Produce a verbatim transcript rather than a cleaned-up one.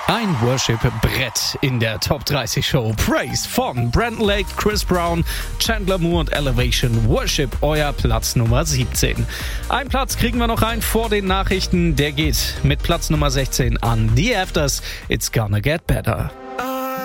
Ein Worship-Brett in der Top dreißig Show. Praise von Brandon Lake, Chris Brown, Chandler Moore und Elevation. Worship, euer Platz Nummer siebzehn. Ein Platz kriegen wir noch rein vor den Nachrichten. Der geht mit Platz Nummer sechzehn an The Afters. It's Gonna Get Better.